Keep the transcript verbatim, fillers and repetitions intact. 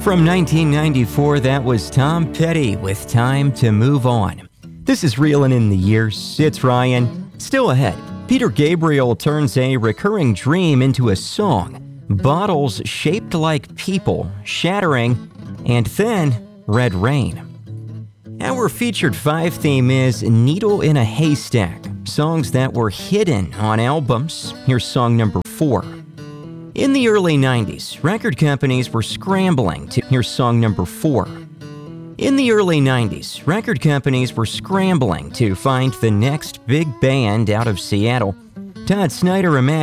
From nineteen ninety-four, that was Tom Petty with Time to Move On. This is Reelin' in the Years. It's Ryan. Still ahead, Peter Gabriel turns a recurring dream into a song. Bottles shaped like people, shattering, and then Red Rain. Our featured five theme is Needle in a Haystack, songs that were hidden on albums. Here's song number four. In the early nineties, record companies were scrambling to hear song number four. In the early nineties, record companies were scrambling to find the next big band out of Seattle. Todd Snyder imagined